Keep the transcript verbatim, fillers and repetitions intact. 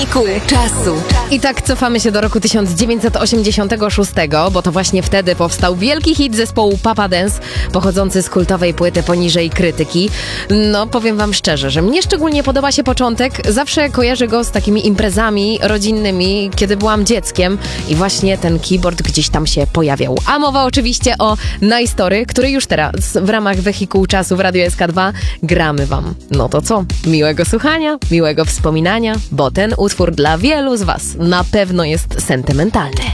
Czasu. I tak cofamy się do roku tysiąc dziewięćset osiemdziesiątego szóstego, bo to właśnie wtedy powstał wielki hit zespołu Papa Dance, pochodzący z kultowej płyty Poniżej krytyki. No, powiem wam szczerze, że mnie szczególnie podoba się początek. Zawsze kojarzę go z takimi imprezami rodzinnymi, kiedy byłam dzieckiem i właśnie ten keyboard gdzieś tam się pojawiał. A mowa oczywiście o Nice Story, który już teraz w ramach Wehikułu Czasu w Radiu S K dwa gramy wam. No to co? Miłego słuchania, miłego wspominania, bo ten utwór dla wielu z was na pewno jest sentymentalny.